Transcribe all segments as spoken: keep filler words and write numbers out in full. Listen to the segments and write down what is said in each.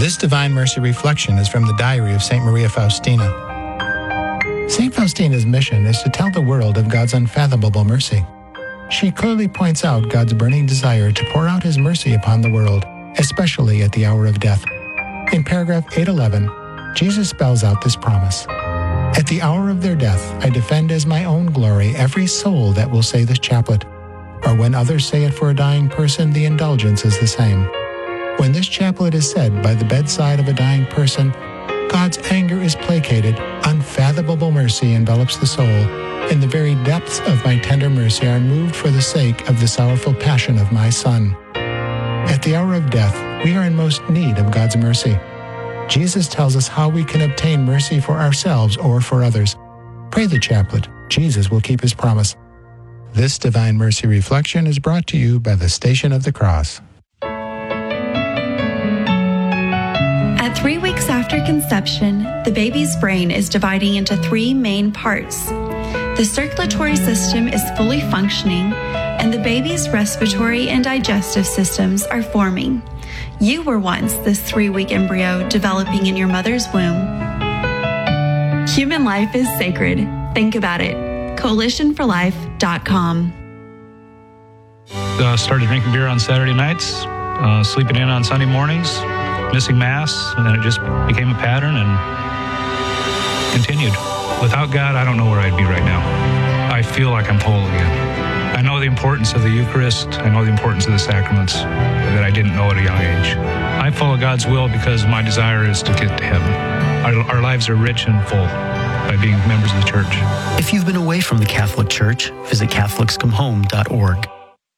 This Divine Mercy reflection is from the diary of Saint Maria Faustina. Saint Faustina's mission is to tell the world of God's unfathomable mercy. She clearly points out God's burning desire to pour out His mercy upon the world, especially at the hour of death. In paragraph eight eleven, Jesus spells out this promise. At the hour of their death, I defend as my own glory every soul that will say this chaplet. Or when others say it for a dying person, the indulgence is the same. When this chaplet is said by the bedside of a dying person, God's anger is placated, unfathomable mercy envelops the soul. In the very depths of my tender mercy I am moved for the sake of the sorrowful passion of my Son. At the hour of death, we are in most need of God's mercy. Jesus tells us how we can obtain mercy for ourselves or for others. Pray the chaplet. Jesus will keep His promise. This Divine Mercy reflection is brought to you by the Station of the Cross. At three weeks after conception, the baby's brain is dividing into three main parts. The circulatory system is fully functioning, and the baby's respiratory and digestive systems are forming. You were once this three-week embryo developing in your mother's womb. Human life is sacred. Think about it. coalition for life dot com. Uh, started drinking beer on Saturday nights, uh, sleeping in on Sunday mornings, missing Mass, and then it just became a pattern and continued. Without God, I don't know where I'd be right now. I feel like I'm whole again. I know the importance of the Eucharist. I know the importance of the sacraments that I didn't know at a young age. I follow God's will because my desire is to get to heaven. Our, our lives are rich and full by being members of the Church. If you've been away from the Catholic Church, visit catholics come home dot org.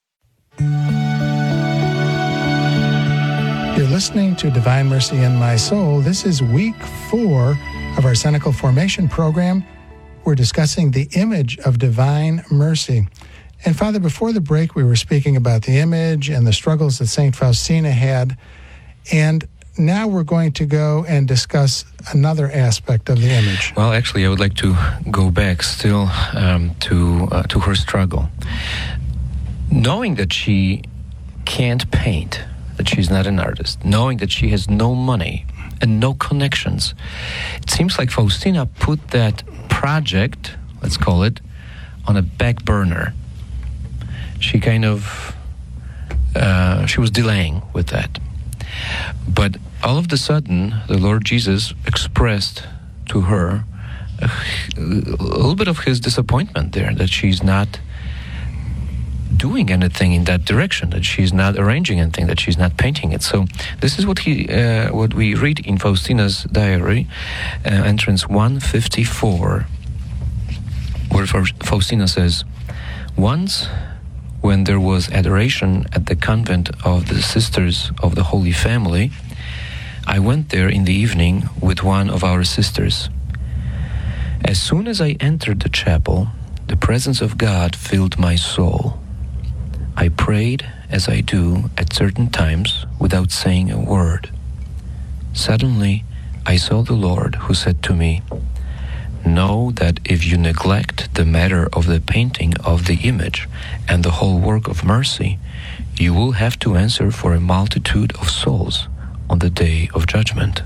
You're listening to Divine Mercy in My Soul. This is week four of our Cenacle Formation program. We're discussing the image of divine mercy. And Father, before the break, we were speaking about the image and the struggles that Saint Faustina had. And now we're going to go and discuss another aspect of the image. Well, actually, I would like to go back still um, to uh, to her struggle. Knowing that she can't paint, that she's not an artist, knowing that she has no money and no connections, it seems like Faustina put that project, let's call it, on a back burner. She kind of, uh, she was delaying with that. But all of a sudden, the Lord Jesus expressed to her a, a little bit of His disappointment there, that she's not doing anything in that direction, that she's not arranging anything, that she's not painting it. So this is what he, uh, what we read in Faustina's diary, uh, entrance one fifty-four, where Faustina says, "Once, when there was adoration at the convent of the Sisters of the Holy Family, I went there in the evening with one of our sisters. As soon as I entered the chapel, the presence of God filled my soul. I prayed as I do at certain times without saying a word. Suddenly, I saw the Lord, who said to me, 'Know that if you neglect the matter of the painting of the image and the whole work of mercy, you will have to answer for a multitude of souls on the day of judgment.'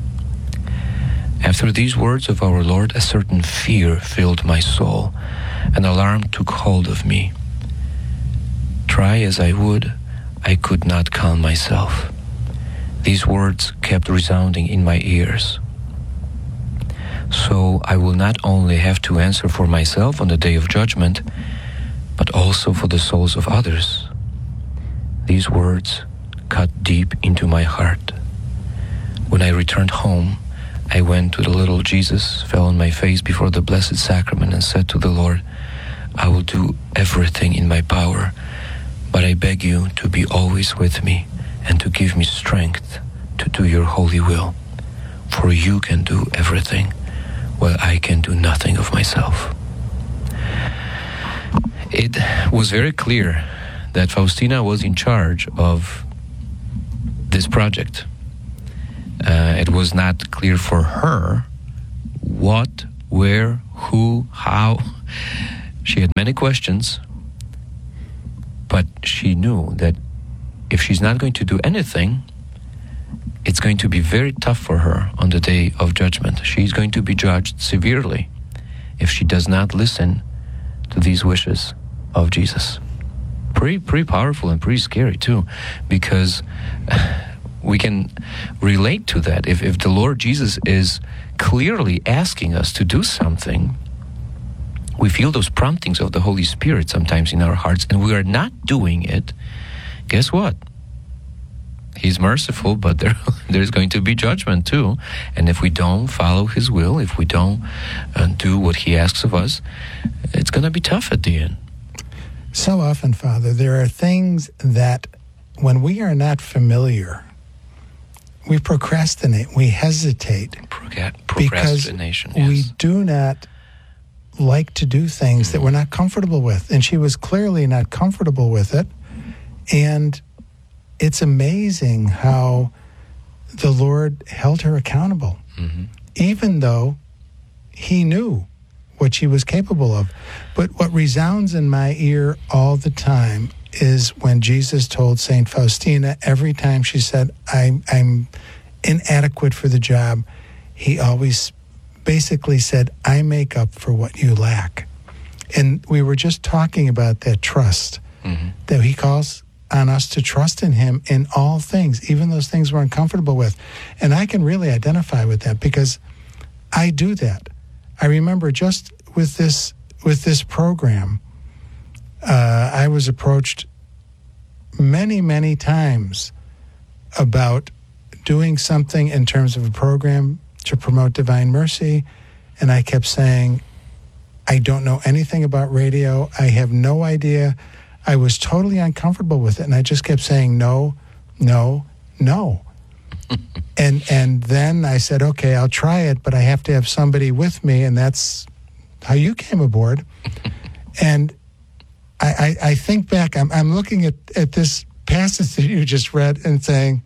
After these words of our Lord, a certain fear filled my soul. An alarm took hold of me. Try as I would, I could not calm myself. These words kept resounding in my ears. So I will not only have to answer for myself on the day of judgment, but also for the souls of others. These words cut deep into my heart. When I returned home, I went to the little Jesus, fell on my face before the Blessed Sacrament, and said to the Lord, 'I will do everything in my power, but I beg you to be always with me and to give me strength to do your holy will, for you can do everything, while I can do nothing of myself.'" It was very clear that Faustina was in charge of this project. Uh, it was not clear for her what, where, who, how. She had many questions, but she knew that if she's not going to do anything, it's going to be very tough for her on the day of judgment. She's going to be judged severely if she does not listen to these wishes of Jesus. Pretty, pretty powerful and pretty scary too, because we can relate to that. If, if the Lord Jesus is clearly asking us to do something, we feel those promptings of the Holy Spirit sometimes in our hearts, and we are not doing it. Guess what? He's merciful, but there, there's going to be judgment too. And if we don't follow His will, if we don't uh, do what He asks of us, it's going to be tough at the end. So often, Father, there are things that when we are not familiar, we procrastinate, we hesitate. Proca- procrastination, because we yes. do not like to do things mm. that we're not comfortable with. And she was clearly not comfortable with it. And it's amazing how the Lord held her accountable, mm-hmm. even though He knew what she was capable of. But what resounds in my ear all the time is when Jesus told Saint Faustina, every time she said, I'm, I'm inadequate for the job, He always basically said, I make up for what you lack. And we were just talking about that trust, mm-hmm. that He calls on us to trust in Him in all things, even those things we're uncomfortable with. And I can really identify with that because I do that. I remember just with this with this program, uh, I was approached many, many times about doing something in terms of a program to promote Divine Mercy, and I kept saying, I don't know anything about radio. I have no idea. I was totally uncomfortable with it, and I just kept saying no, no, no. and and then I said, okay, I'll try it, but I have to have somebody with me, and that's how you came aboard. And I, I, I think back, I'm, I'm looking at, at this passage that you just read and saying,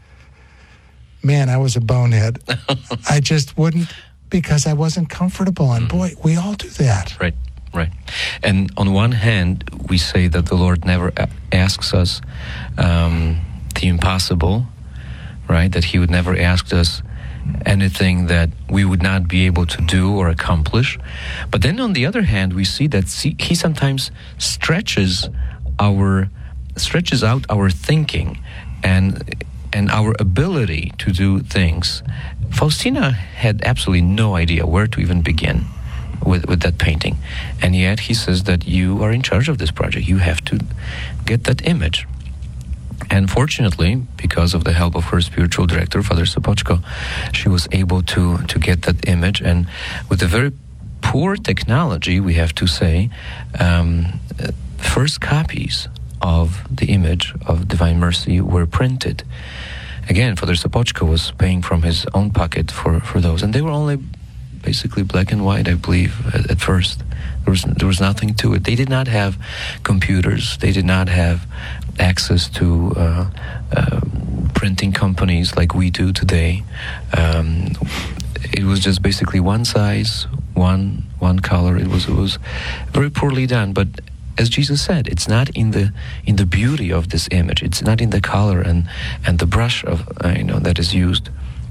man, I was a bonehead. I just wouldn't, because I wasn't comfortable. And boy, we all do that. Right. Right. And on one hand, we say that the Lord never a- asks us um, the impossible, right? That He would never ask us anything that we would not be able to do or accomplish. But then on the other hand, we see that see, He sometimes stretches our stretches out our thinking and and our ability to do things. Faustina had absolutely no idea where to even begin with, with that painting. And yet He says that you are in charge of this project. You have to get that image. And fortunately, because of the help of her spiritual director, Father Sopoćko, she was able to, to get that image. And with a very poor technology, we have to say, um, first copies of the image of Divine Mercy were printed. Again, Father Sopoćko was paying from his own pocket for, for those. And they were only basically black and white, I believe, at, at first. There was there was nothing to it. They did not have computers. They did not have access to uh, uh, printing companies like we do today. Um, it was just basically one size, one one color. It was it was very poorly done. But as Jesus said, it's not in the in the beauty of this image. It's not in the color and and the brush of uh, you know that is used.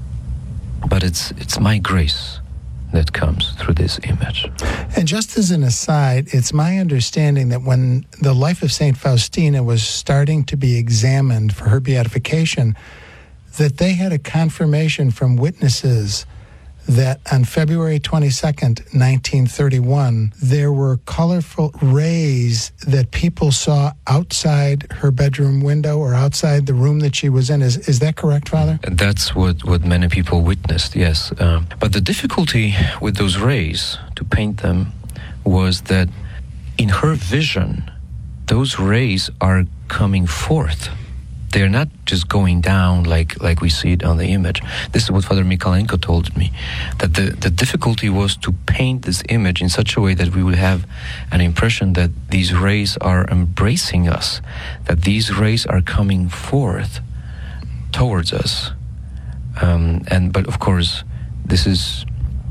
But it's it's my grace that comes through this image. And just as an aside, it's my understanding that when the life of Saint Faustina was starting to be examined for her beatification, that they had a confirmation from witnesses that on February twenty-second, nineteen thirty-one, there were colorful rays that people saw outside her bedroom window or outside the room that she was in. Is is that correct, Father? That's what, what many people witnessed, yes. Um, but the difficulty with those rays, to paint them, was that in her vision, those rays are coming forth. They're not just going down like, like we see it on the image. This is what Father Mikalenko told me, that the, the difficulty was to paint this image in such a way that we would have an impression that these rays are embracing us, that these rays are coming forth towards us. Um, and but of course, this is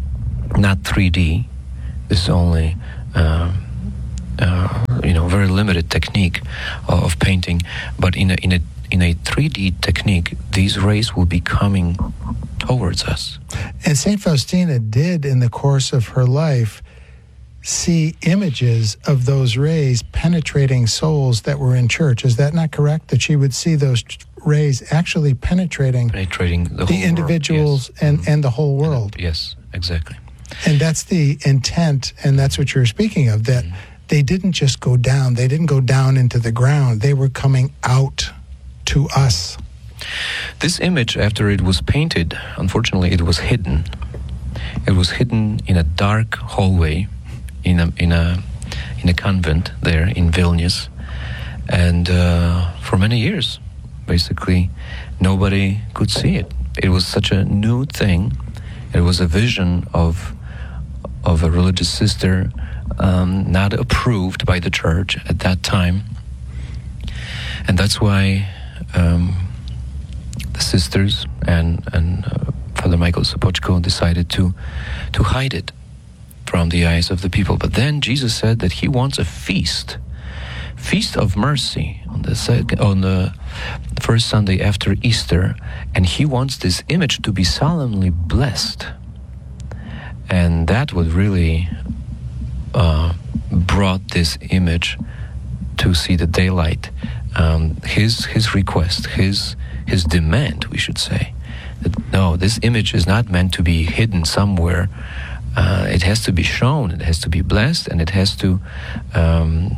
not three D. This is only uh, uh, you know very limited technique of painting. But in a in a in a three D technique, these rays will be coming towards us. And Saint Faustina did, in the course of her life, see images of those rays penetrating souls that were in church. Is that not correct? That she would see those rays actually penetrating, penetrating the, the whole individuals world, yes. and, mm-hmm. and the whole world. And, yes, exactly. And that's the intent, and that's what you're speaking of, that mm-hmm. they didn't just go down. They didn't go down into the ground. They were coming out to us. This image, after it was painted, unfortunately, it was hidden. It was hidden in a dark hallway in a in a in a convent there in Vilnius, and uh, for many years, basically, nobody could see it. It was such a new thing. It was a vision of of a religious sister, um, not approved by the church at that time, and that's why um, the sisters and and uh, Father Michael Sopoćko decided to to hide it from the eyes of the people. But then Jesus said that he wants a feast, feast of mercy on the second, on the first Sunday after Easter, and he wants this image to be solemnly blessed. And that would really uh, brought this image to see the daylight. Um, his his request, his his demand, we should say, that no, this image is not meant to be hidden somewhere. Uh, it has to be shown, it has to be blessed, and it has to um,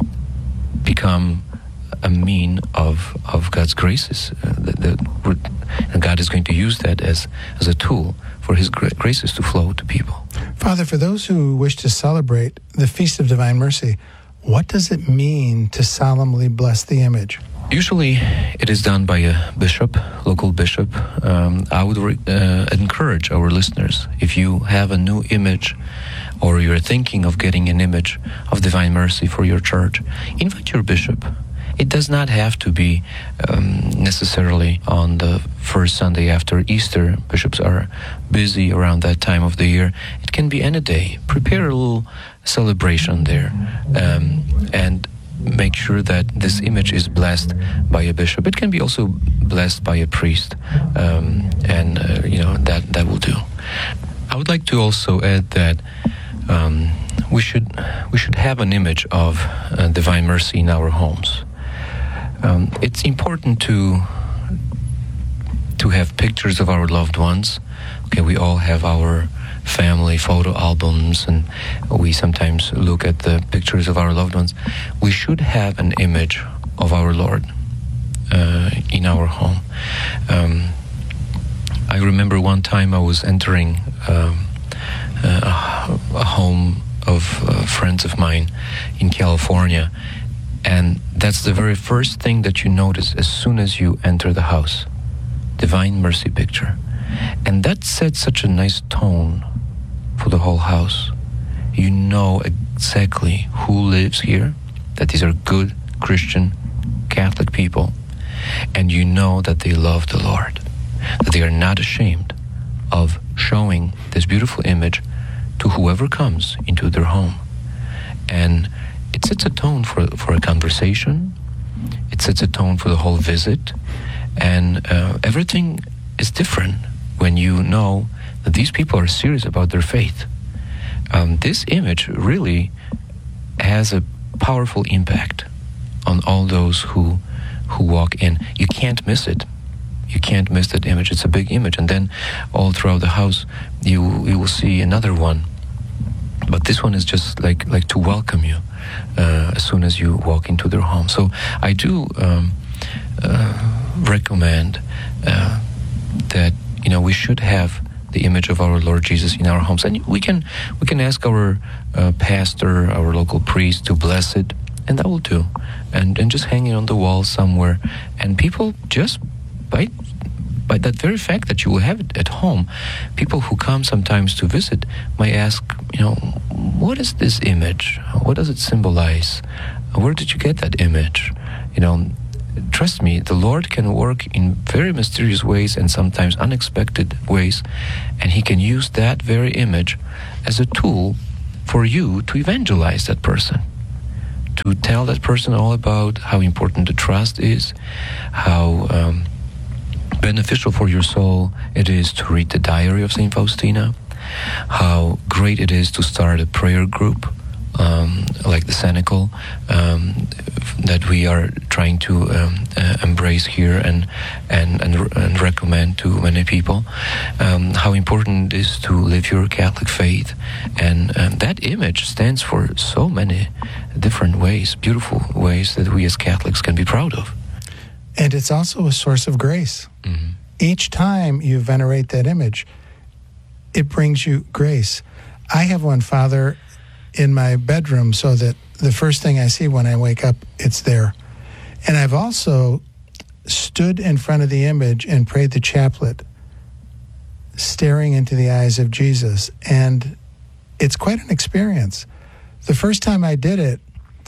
become a mean of of God's graces. Uh, that, that and God is going to use that as, as a tool for His gra- graces to flow to people. Father, for those who wish to celebrate the Feast of Divine Mercy, what does it mean to solemnly bless the image? Usually it is done by a bishop, local bishop. Um, I would re- uh, encourage our listeners, if you have a new image or you're thinking of getting an image of Divine Mercy for your church, invite your bishop. It does not have to be um, necessarily on the first Sunday after Easter. Bishops are busy around that time of the year. It can be any day. Prepare a little celebration there, um, and make sure that this image is blessed by a bishop. It can be also blessed by a priest, um, and uh, you know that that will do. I would like to also add that um, we should we should have an image of uh, Divine Mercy in our homes. Um, it's important to to have pictures of our loved ones. Okay, we all have our family photo albums, and we sometimes look at the pictures of our loved ones. We should have an image of our Lord uh, in our home. Um, I remember one time I was entering um, a, a home of uh, friends of mine in California, and that's the very first thing that you notice as soon as you enter the house. Divine Mercy picture. And that set such a nice tone for the whole house. You know exactly who lives here, that these are good Christian Catholic people, and you know that they love the Lord, that they are not ashamed of showing this beautiful image to whoever comes into their home. And it sets a tone for, for a conversation, it sets a tone for the whole visit, and uh, everything is different when you know that these people are serious about their faith. Um, this image really has a powerful impact on all those who who walk in. You can't miss it. You can't miss that image. It's a big image. And then all throughout the house, you you will see another one. But this one is just like, like to welcome you uh, as soon as you walk into their home. So I do um, uh, recommend uh, that, you know, we should have the image of our Lord Jesus in our homes, and we can we can ask our uh, pastor, our local priest, to bless it, and that will do, and and just hang it on the wall somewhere, and people just by by that very fact that you will have it at home, people who come sometimes to visit might ask, you know, what is this image? What does it symbolize? Where did you get that image? You know. Trust me, the Lord can work in very mysterious ways and sometimes unexpected ways, and He can use that very image as a tool for you to evangelize that person, to tell that person all about how important the trust is, how um, beneficial for your soul it is to read the diary of Saint Faustina, how great it is to start a prayer group um, like the Cenacle um, that we are trying to um, uh, embrace here and, and and and recommend to many people. Um, how important it is to live your Catholic faith, and um, that image stands for so many different ways, beautiful ways that we as Catholics can be proud of. And it's also a source of grace. Mm-hmm. Each time you venerate that image, it brings you grace. I have one, Father, in my bedroom so that the first thing I see when I wake up, it's there. And I've also stood in front of the image and prayed the chaplet, staring into the eyes of Jesus. And it's quite an experience. The first time I did it,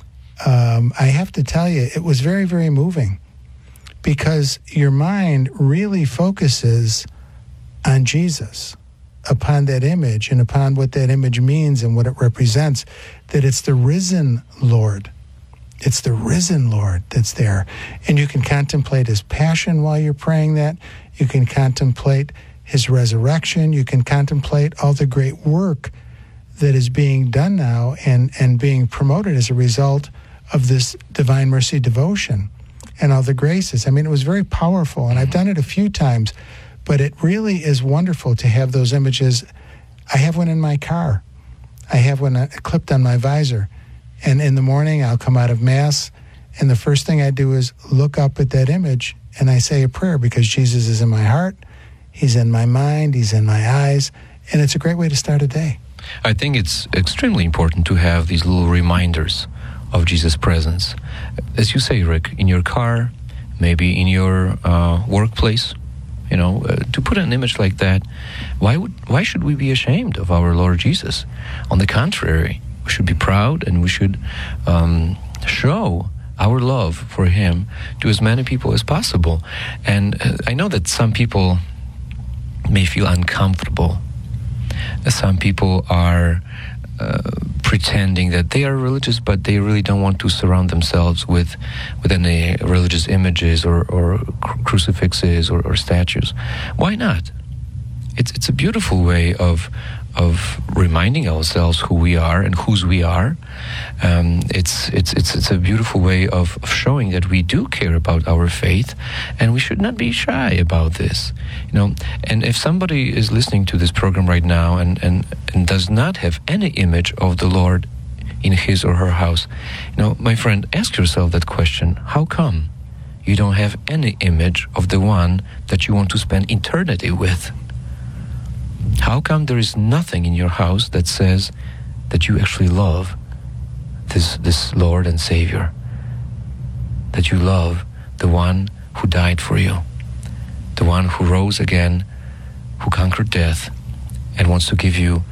um, I have to tell you, it was very, very moving, because your mind really focuses on Jesus, upon that image and upon what that image means and what it represents, that it's the risen Lord. It's the risen Lord that's there. And you can contemplate his passion while you're praying that. You can contemplate his resurrection. You can contemplate all the great work that is being done now and, and being promoted as a result of this Divine Mercy devotion and all the graces. I mean, it was very powerful, and I've done it a few times, but it really is wonderful to have those images. I have one in my car. I have one clipped on my visor. And in the morning, I'll come out of Mass, and the first thing I do is look up at that image, and I say a prayer, because Jesus is in my heart, he's in my mind, he's in my eyes, and it's a great way to start a day. I think it's extremely important to have these little reminders of Jesus' presence. As you say, Rick, in your car, maybe in your uh, workplace, you know, uh, to put an image like that, why would why should we be ashamed of our Lord Jesus? On the contrary, we should be proud, and we should um, show our love for him to as many people as possible. And uh, I know that some people may feel uncomfortable. Some people are uh, pretending that they are religious, but they really don't want to surround themselves with with any religious images or, or cru- crucifixes or, or statues. Why not? It's it's a beautiful way of of reminding ourselves who we are and whose we are. Um, it's it's it's it's a beautiful way of, of showing that we do care about our faith, and we should not be shy about this. You know, and if somebody is listening to this program right now and, and, and does not have any image of the Lord in his or her house, you know, my friend, ask yourself that question: how come you don't have any image of the one that you want to spend eternity with? How come there is nothing in your house that says that you actually love this this Lord and Savior, that you love the one who died for you, the one who rose again, who conquered death, and wants to give you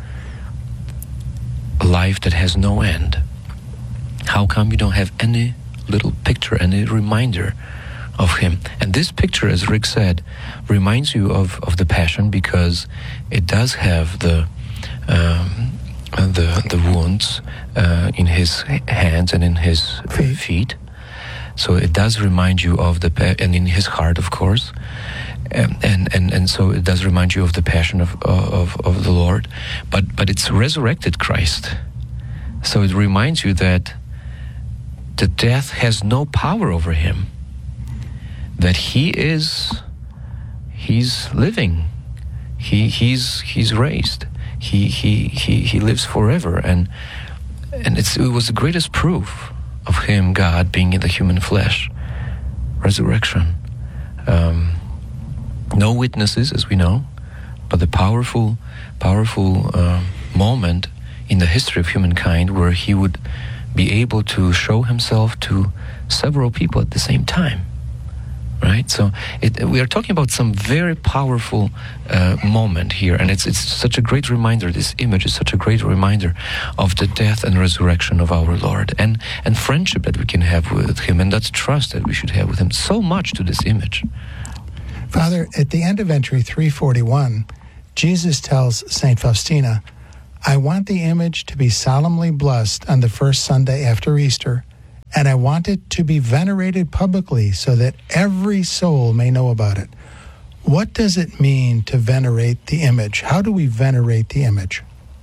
a life that has no end? How come you don't have any little picture, any reminder of him? And this picture, as Rick said, reminds you of, of the Passion, because it does have the um, the the wounds uh, in his hands and in his feet. feet. So it does remind you of the pa- and in his heart, of course, um, and and and so it does remind you of the Passion of of of the Lord. But but it's resurrected Christ, so it reminds you that the death has no power over him. That he is, he's living, he he's he's raised, he he he he lives forever, and and it's it was the greatest proof of him, God, being in the human flesh, resurrection. Um, no witnesses, as we know, but the powerful, powerful uh, moment in the history of humankind where he would be able to show himself to several people at the same time. Right, so it, we are talking about some very powerful uh, moment here, and it's it's such a great reminder. This image is such a great reminder of the death and resurrection of our Lord, and and friendship that we can have with him, and that trust that we should have with him. So much to this image. Father, at the end of entry three forty-one, Jesus tells Saint Faustina, "I want the image to be solemnly blessed on the first Sunday after Easter, and I want it to be venerated publicly so that every soul may know about it. What does it mean to venerate the image? How do we venerate the image?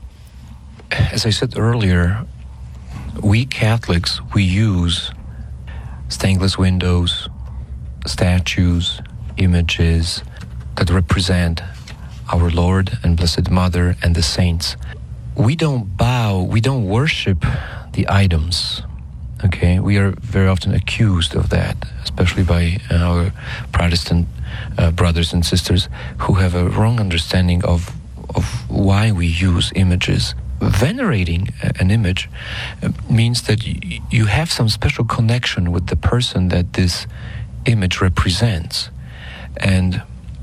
As I said earlier, we Catholics, we use stained glass windows, statues, images that represent our Lord and Blessed Mother and the saints. We don't bow, we don't worship the items. Okay, we are very often accused of that, especially by our Protestant uh, brothers and sisters who have a wrong understanding of of why we use images. Venerating an image means that y- you have some special connection with the person that this image represents, and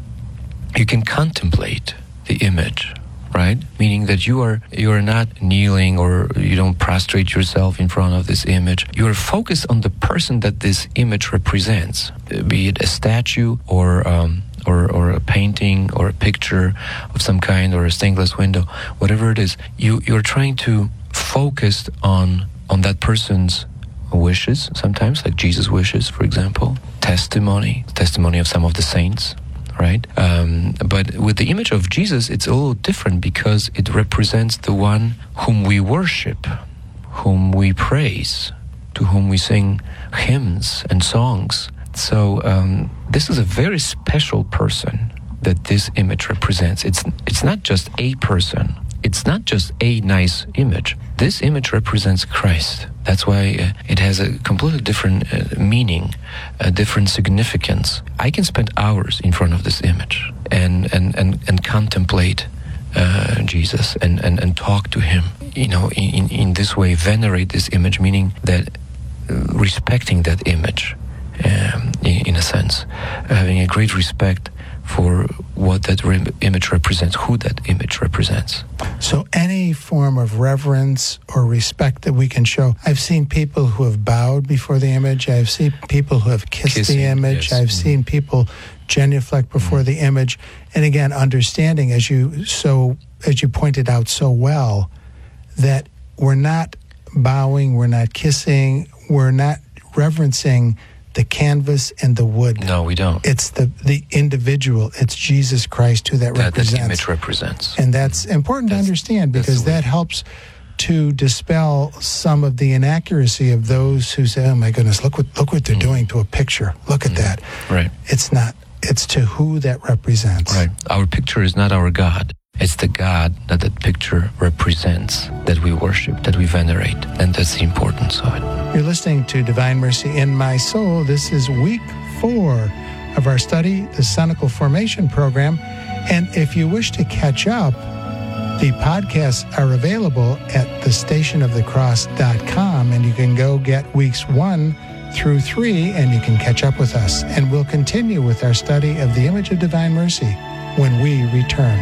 you can contemplate the image, right? Meaning that you are you are not kneeling or you don't prostrate yourself in front of this image. You are focused on the person that this image represents, be it a statue or um, or or a painting or a picture of some kind or a stained glass window, whatever it is. You you're trying to focus on on that person's wishes, sometimes like Jesus' wishes, for example, testimony, testimony of some of the saints. Right? Um, but with the image of Jesus, it's a little different because it represents the one whom we worship, whom we praise, to whom we sing hymns and songs. So um, this is a very special person that this image represents. It's it's not just a person. It's not just a nice image. This image represents Christ. That's why uh, it has a completely different uh, meaning, a different significance. I can spend hours in front of this image and and, and, and contemplate uh, Jesus and, and, and talk to him. You know, in, in this way, venerate this image, meaning that uh, respecting that image, um, in, in a sense, having a great respect for what that re- image represents, who that image represents. So any form of reverence or respect that we can show. I've seen people who have bowed before the image. I've seen people who have kissed Kissing, the image. yes. I've Mm. seen people genuflect before mm. the image. And again, understanding, as you so as you pointed out so well, that we're not bowing, we're not kissing, we're not reverencing the canvas and the wood. No, we don't. It's the, the individual. It's Jesus Christ who that, that represents. That image represents. And that's important That's- to understand because that's the that helps to dispel some of the inaccuracy of those who say, "Oh my goodness, look what look what they're Mm. doing to a picture. Look at Mm. that." Right. It's not. It's to who that represents. Right. Our picture is not our God. It's the God that that picture represents, that we worship, that we venerate. And that's the importance of it. You're listening to Divine Mercy in My Soul. This is week four of our study, the Cenacle Formation Program. And if you wish to catch up, the podcasts are available at the station of the cross dot com, and you can go get weeks one through three, and you can catch up with us. And we'll continue with our study of the image of Divine Mercy when we return.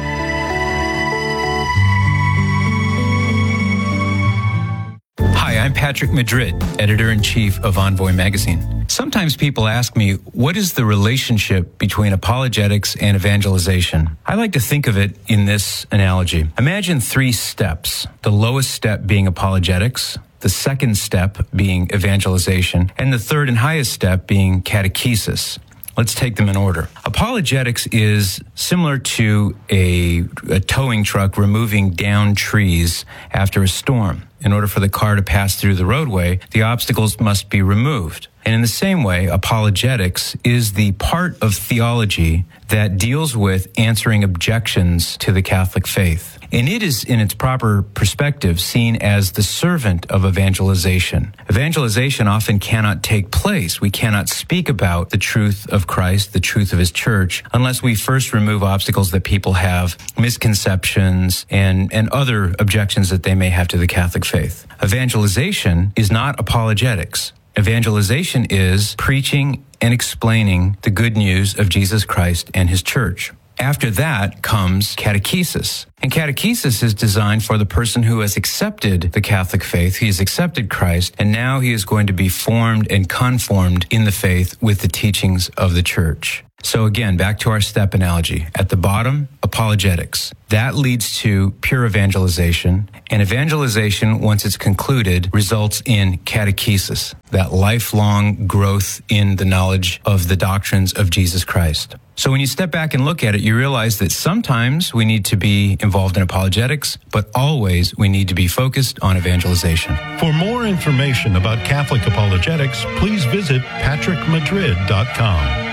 Hi, I'm Patrick Madrid, editor-in-chief of Envoy magazine. Sometimes people ask me, what is the relationship between apologetics and evangelization? I like to think of it in this analogy. Imagine three steps, the lowest step being apologetics, the second step being evangelization, and the third and highest step being catechesis. Let's take them in order. Apologetics is similar to a, a towing truck removing down trees after a storm. In order for the car to pass through the roadway, the obstacles must be removed. And in the same way, apologetics is the part of theology that deals with answering objections to the Catholic faith. And it is, in its proper perspective, seen as the servant of evangelization. Evangelization often cannot take place. We cannot speak about the truth of Christ, the truth of his church, unless we first remove obstacles that people have, misconceptions, and, and other objections that they may have to the Catholic faith. Evangelization is not apologetics. Evangelization is preaching and explaining the good news of Jesus Christ and his church. After that comes catechesis. And catechesis is designed for the person who has accepted the Catholic faith. He has accepted Christ, and now he is going to be formed and conformed in the faith with the teachings of the church. So again, back to our step analogy. At the bottom, apologetics. apologetics. That leads to pure evangelization, and evangelization, once it's concluded, results in catechesis, that lifelong growth in the knowledge of the doctrines of Jesus Christ. So when you step back and look at it, you realize that sometimes we need to be involved in apologetics, but always we need to be focused on evangelization. For more information about Catholic apologetics, please visit patrick madrid dot com.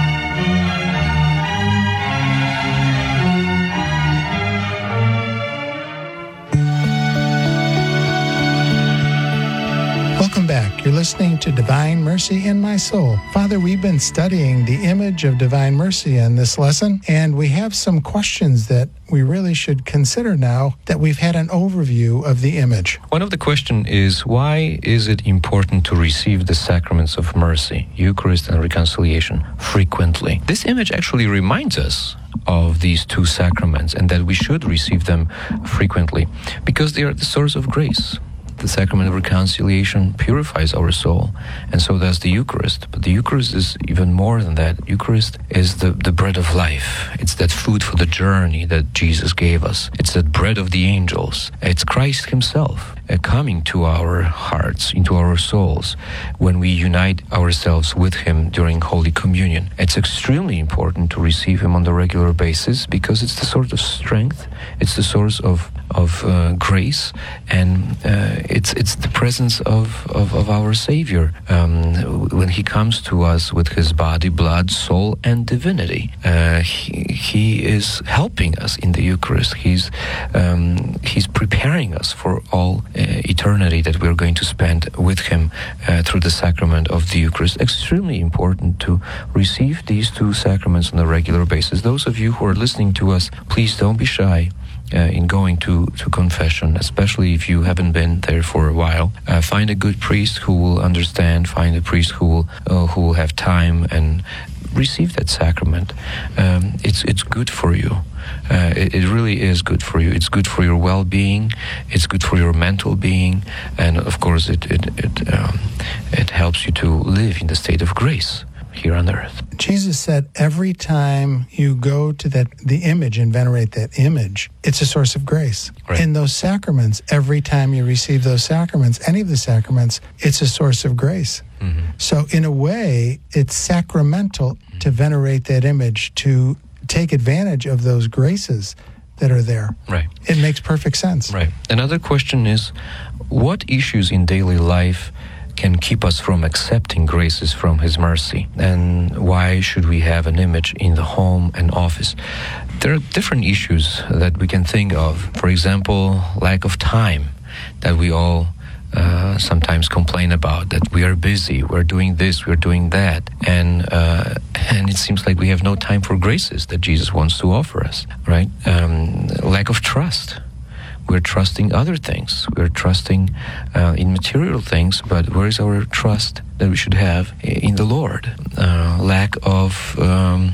Welcome back. You're listening to Divine Mercy in My Soul. Father, we've been studying the image of divine mercy in this lesson, and we have some questions that we really should consider now that we've had an overview of the image. One of the questions is, why is it important to receive the sacraments of mercy, Eucharist and reconciliation, frequently? This image actually reminds us of these two sacraments and that we should receive them frequently because they are the source of grace. The sacrament of reconciliation purifies our soul, and so does the Eucharist. But the Eucharist is even more than that. Eucharist is the, the bread of life. It's that food for the journey that Jesus gave us. It's that bread of the angels. It's Christ himself uh, coming to our hearts, into our souls, when we unite ourselves with him during Holy Communion. It's extremely important to receive him on a regular basis because it's the source of strength, it's the source of of uh, grace, and uh, it's it's the presence of, of, of our Savior um, when he comes to us with his body, blood, soul, and divinity. Uh, he, he is helping us in the Eucharist. He's um, he's preparing us for all uh, eternity that we're going to spend with him uh, through the sacrament of the Eucharist. Extremely important to receive these two sacraments on a regular basis. Those of you who are listening to us, please don't be shy Uh, in going to, to confession, especially if you haven't been there for a while. Uh, find a good priest who will understand, find a priest who will, uh, who will have time and receive that sacrament. Um, it's, it's good for you. Uh, it, it really is good for you. It's good for your well-being. It's good for your mental being. And of course, it, it, it, um, it helps you to live in the state of grace here on earth. Jesus said every time you go to that the image and venerate that image, it's a source of grace. Right. In those sacraments, every time you receive those sacraments, any of the sacraments, it's a source of grace. Mm-hmm. So in a way, it's sacramental mm-hmm. to venerate that image, to take advantage of those graces that are there. Right. It makes perfect sense. Right. Another question is, what issues in daily life can keep us from accepting graces from his mercy? And why should we have an image in the home and office? There are different issues that we can think of. For example, lack of time that we all uh, sometimes complain about, that we are busy, we're doing this, we're doing that, and uh, and it seems like we have no time for graces that Jesus wants to offer us, right? Um, lack of trust. We're trusting other things. We're trusting uh, in material things, but where is our trust that we should have in the Lord? Uh, lack of um,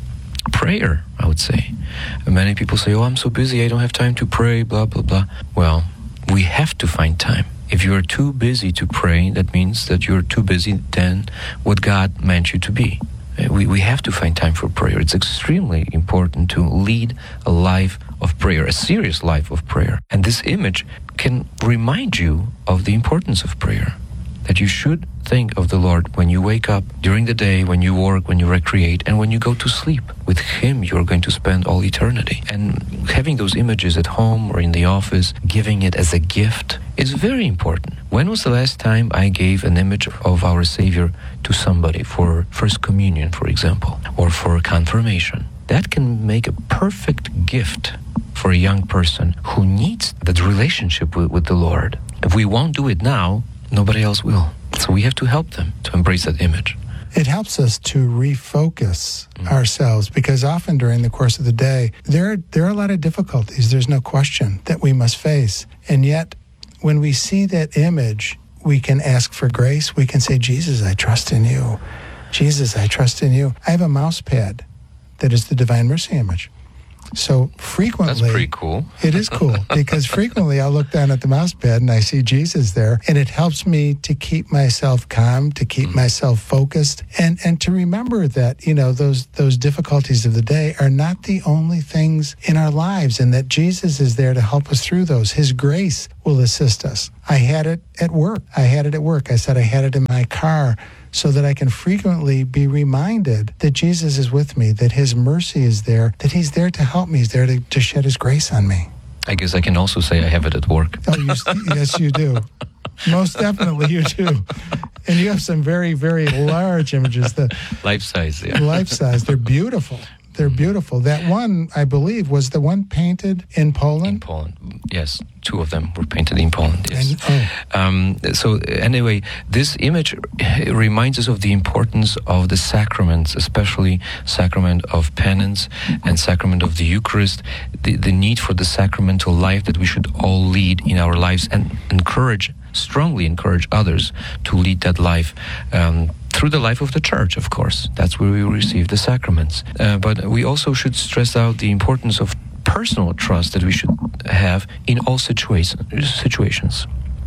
prayer, I would say. Many people say, oh, I'm so busy, I don't have time to pray, blah, blah, blah. Well, we have to find time. If you are too busy to pray, that means that you're too busy than what God meant you to be. We, we have to find time for prayer. It's extremely important to lead a life of prayer, a serious life of prayer. And this image can remind you of the importance of prayer, that you should think of the Lord when you wake up, during the day, when you work, when you recreate, and when you go to sleep. With him, you're going to spend all eternity. And having those images at home or in the office, giving it as a gift, is very important. When was the last time I gave an image of our Savior to somebody for First Communion, for example, or for confirmation? That can make a perfect gift for a young person who needs that relationship with, with the Lord. If we won't do it now, nobody else will. So we have to help them to embrace that image. It helps us to refocus mm. ourselves, because often during the course of the day, there, there are a lot of difficulties, there's no question, that we must face. And yet, when we see that image, we can ask for grace. We can say, Jesus, I trust in you. Jesus, I trust in you. I have a mouse pad that is the Divine Mercy image. So frequently... That's pretty cool. It is cool, because frequently I'll look down at the mouse bed and I see Jesus there, and it helps me to keep myself calm, to keep mm. myself focused, and, and to remember that, you know, those those difficulties of the day are not the only things in our lives, and that Jesus is there to help us through those. His grace will assist us. I had it at work. I had it at work. I said I had it in my car, so that I can frequently be reminded that Jesus is with me, that his mercy is there, that he's there to help me, he's there to, to shed his grace on me. I guess I can also say I have it at work. Oh, you, yes, you do. Most definitely you do. And you have some very, very large images. That life size, yeah. Life size. They're beautiful. They're beautiful. That one, I believe, was the one painted in Poland? In Poland, yes. Two of them were painted in Poland, yes. And, oh. um, so anyway, this image reminds us of the importance of the sacraments, especially sacrament of penance and sacrament of the Eucharist, the, the need for the sacramental life that we should all lead in our lives, and encourage, strongly encourage others to lead that life um, through the life of the church, of course. That's where we receive the sacraments. Uh, but we also should stress out the importance of personal trust that we should have in all situa- situations.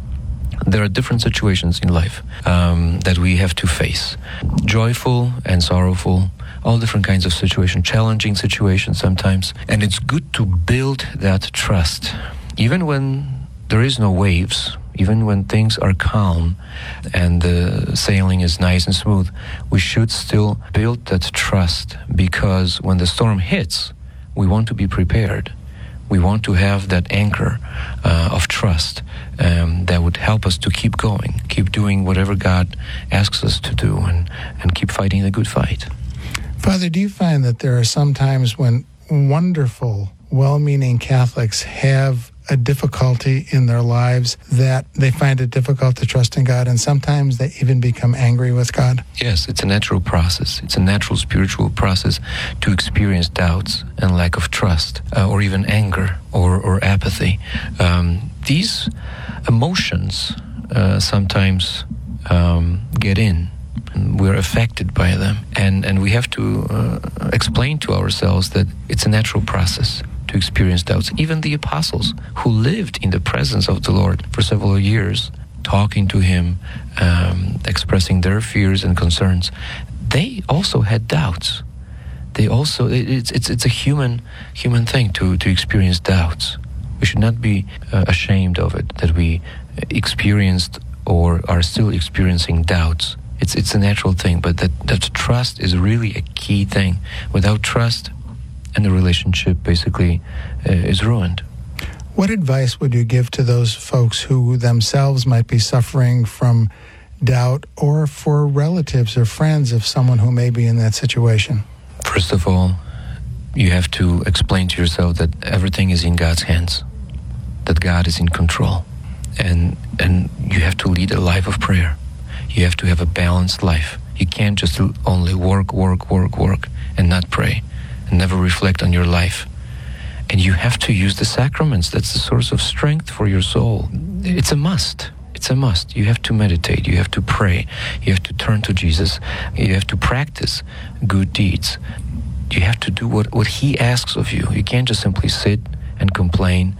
There are different situations in life um, that we have to face. Joyful and sorrowful, all different kinds of situations, challenging situations sometimes. And it's good to build that trust. Even when there is no waves, even when things are calm and the sailing is nice and smooth, we should still build that trust, because when the storm hits, we want to be prepared. We want to have that anchor uh, of trust um, that would help us to keep going, keep doing whatever God asks us to do, and, and keep fighting the good fight. Father, do you find that there are some times when wonderful, well-meaning Catholics have a difficulty in their lives, that they find it difficult to trust in God, and sometimes they even become angry with God? Yes, it's a natural process. It's a natural spiritual process to experience doubts and lack of trust, uh, or even anger or, or apathy. Um, these emotions uh, sometimes um, get in, and we're affected by them, and, and we have to uh, explain to ourselves that it's a natural process to experience doubts. Even the apostles, who lived in the presence of the Lord for several years, talking to him, um, expressing their fears and concerns, they also had doubts. They also, it's it's it's a human human thing to, to experience doubts. We should not be uh, ashamed of it, that we experienced or are still experiencing doubts. It's it's a natural thing, but that, that trust is really a key thing. Without trust, and the relationship basically uh, is ruined. What advice would you give to those folks who themselves might be suffering from doubt, or for relatives or friends of someone who may be in that situation? First of all, you have to explain to yourself that everything is in God's hands, that God is in control, and and you have to lead a life of prayer. You have to have a balanced life. You can't just only work, work, work, work, and not pray, and never reflect on your life. And you have to use the sacraments. That's the source of strength for your soul. It's a must. It's a must. You have to meditate. You have to pray. You have to turn to Jesus. You have to practice good deeds. You have to do what, what he asks of you. You can't just simply sit and complain,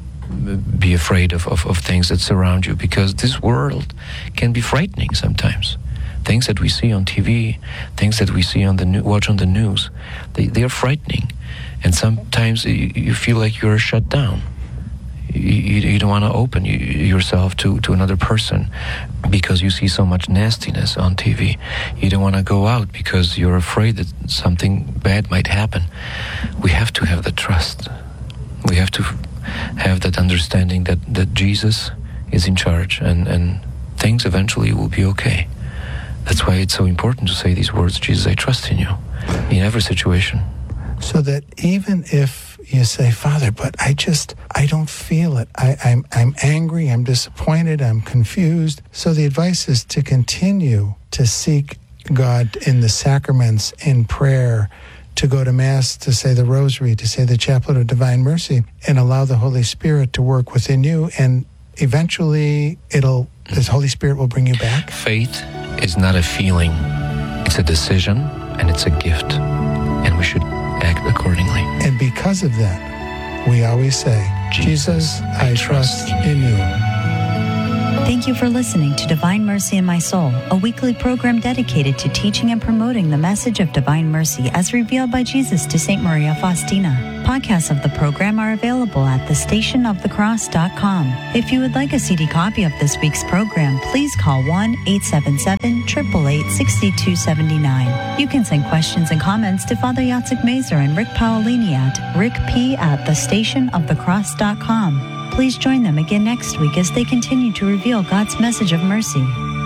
be afraid of, of, of things that surround you, because this world can be frightening sometimes. Things that we see on T V, things that we see on the new, watch on the news, they, they are frightening. And sometimes you, you feel like you're shut down. You, you, you don't want to open you, yourself to, to another person because you see so much nastiness on T V. You don't want to go out because you're afraid that something bad might happen. We have to have the trust. We have to have that understanding that, that Jesus is in charge, and, and things eventually will be okay. That's why it's so important to say these words, Jesus, I trust in you, in every situation. So that even if you say, Father, but I just, I don't feel it. I, I'm, I'm angry, I'm disappointed, I'm confused. So the advice is to continue to seek God in the sacraments, in prayer, to go to Mass, to say the Rosary, to say the Chaplet of Divine Mercy, and allow the Holy Spirit to work within you. And eventually it'll, the Holy Spirit will bring you back. Faith is not a feeling. It's a decision, and it's a gift. And we should act accordingly. And because of that, we always say, Jesus, I trust in you. Thank you for listening to Divine Mercy in My Soul, a weekly program dedicated to teaching and promoting the message of divine mercy as revealed by Jesus to Saint Maria Faustina. Podcasts of the program are available at the station of the cross dot com. If you would like a C D copy of this week's program, please call one eight seven seven, eight eight eight, six two seven nine. You can send questions and comments to Father Yatsik Mazer and Rick Paolini at rickp at the station of the cross dot com. Please join them again next week as they continue to reveal God's message of mercy.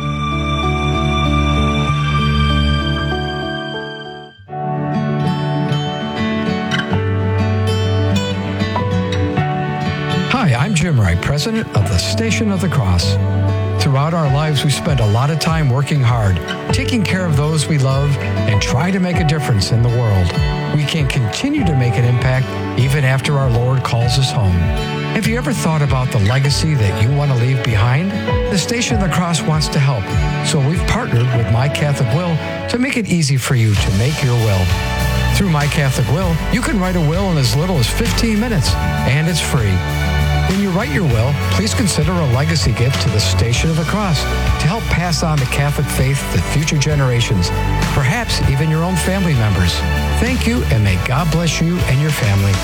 Hi, I'm Jim Wright, president of the Station of the Cross. Throughout our lives, we spend a lot of time working hard, taking care of those we love, and trying to make a difference in the world. We can continue to make an impact even after our Lord calls us home. Have you ever thought about the legacy that you want to leave behind? The Station of the Cross wants to help, so we've partnered with My Catholic Will to make it easy for you to make your will. Through My Catholic Will, you can write a will in as little as fifteen minutes, and it's free. When you write your will, please consider a legacy gift to the Station of the Cross to help pass on the Catholic faith to future generations, perhaps even your own family members. Thank you, and may God bless you and your family.